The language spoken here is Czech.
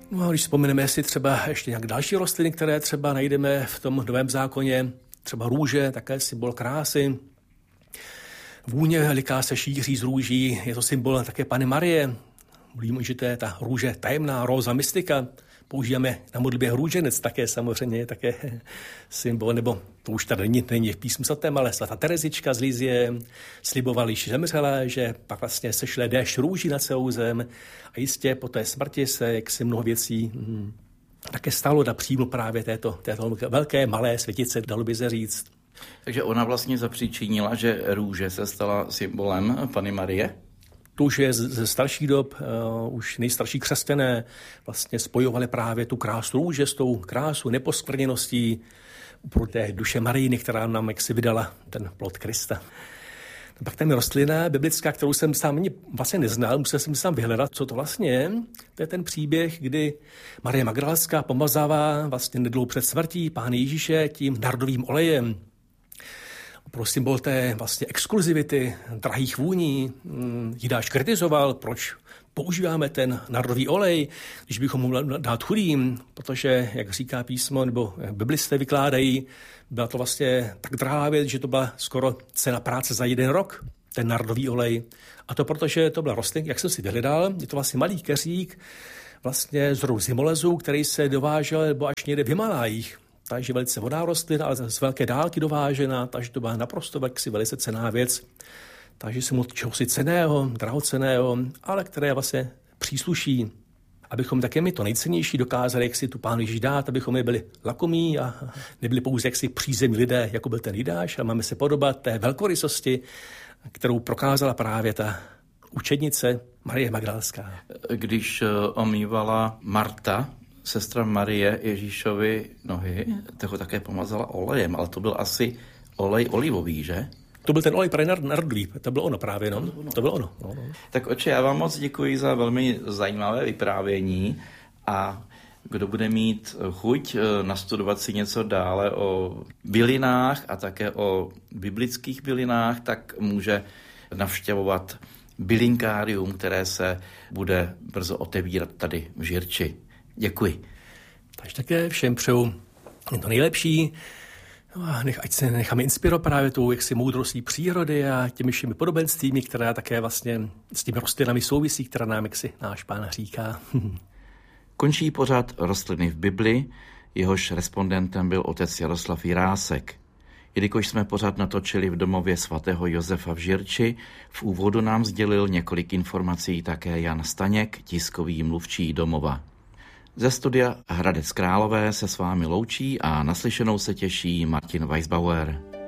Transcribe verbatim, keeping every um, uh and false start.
No a když vzpomeneme si třeba ještě nějak další rostliny, které třeba najdeme v tom Novém zákoně, třeba růže, také symbol krásy. Vůně liká se šíří z růží, je to symbol také Panny Marie. Mluvíme, že to je ta růže tajemná, róza mystika. Používáme na modlitbě růženec také samozřejmě, také symbol, nebo to už tady není, není v písmu svatém, ale svatá Terezička z Lizie slibovala, když zemřela, že pak vlastně sešle déšť růží na celou zem a jistě po té smrti se jaksi mnoho věcí hm, také stalo na příjmu právě této, této velké, malé světice, dalo by se říct. Takže ona vlastně zapříčinila, že růže se stala symbolem Panny Marie? To už je ze starších dob, uh, už nejstarší křesťané vlastně spojovali právě tu krásu růže s tou krásou neposkvrněností pro té duše Marijny, která nám jaksi vydala ten plod Krista. No, pak tam je rostlina biblická, kterou jsem sám ani vlastně neznal, musel jsem sám vyhledat, co to vlastně je. To je ten příběh, kdy Marie Magdalská pomazává vlastně nedlouho před smrtí Pána Ježíše tím nardovým olejem. Pro symbol té vlastně exkluzivity, drahých vůní. Jidáš kritizoval, proč používáme ten nardový olej, když bychom mohli dát chudým, protože, jak říká písmo, nebo biblisté vykládají, byla to vlastně tak drahá věc, že to byla skoro cena práce za jeden rok, ten nardový olej. A to protože to byla rostlina, jak jsem si vyhledal, je to vlastně malý keřík, vlastně z rodu zimolezu, který se dovážel nebo až někde v Himalájích. Takže velice vodná rostlina, ale z velké dálky dovážená, takže to byla naprosto jaksi velice cenná věc. Takže jsem od čehosi cenného, drahocenného, ale které vlastně přísluší, abychom také my to nejcennější dokázali, jak si tu Pánu Ježíš dát, abychom my byli lakomí a nebyli pouze jaksi přízemní lidé, jako byl ten Jidáš, ale máme se podobat té velkorysosti, kterou prokázala právě ta učednice Marie Magdalská. Když omývala Marta, sestra Marie Ježíšovi nohy, tak ho také pomazala olejem, ale to byl asi olej olivový, že? To byl ten olej právě nardový, to bylo ono právě, no. To bylo ono. No, no. Tak oče, já vám moc děkuji za velmi zajímavé vyprávění a kdo bude mít chuť nastudovat si něco dále o bylinách a také o biblických bylinách, tak může navštěvovat bylinkárium, které se bude brzo otevírat tady v Žirči. Děkuji. Takže také všem přeju to nejlepší. No a nech, ať se necháme inspirovat právě tou jaksi moudrostí přírody a těmi všemi podobenstvími, která také vlastně s těmi rostlinami souvisí, která nám jaksi náš Pán říká. Končí pořad Rostliny v Bibli, jehož respondentem byl otec Jaroslav Jirásek. Jelikož jsme pořad natočili v domově svatého Josefa v Žirči, v úvodu nám sdělil několik informací také Jan Staněk, tiskový mluvčí domova. Ze studia Hradec Králové se s vámi loučí a naslyšenou se těší Martin Weisbauer.